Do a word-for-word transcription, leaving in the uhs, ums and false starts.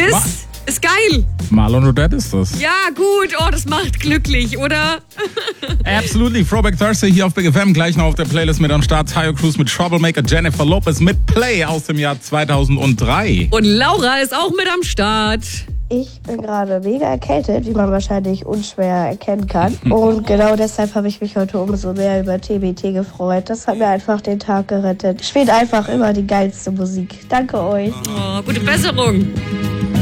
Das Ma- ist geil. Marlon Odette ist das. Ja, gut. Oh, das macht glücklich, oder? Absolutely. Throwback Thursday hier auf Big F M. Gleich noch auf der Playlist mit am Start. Tayo Cruz mit Troublemaker, Jennifer Lopez mit Play aus dem Jahr zweitausenddrei. Und Laura ist auch mit am Start. Ich bin gerade mega erkältet, wie man wahrscheinlich unschwer erkennen kann. Und genau deshalb habe ich mich heute umso mehr über T B T gefreut. Das hat mir einfach den Tag gerettet. Spielt einfach immer die geilste Musik. Danke euch. Oh, gute Besserung.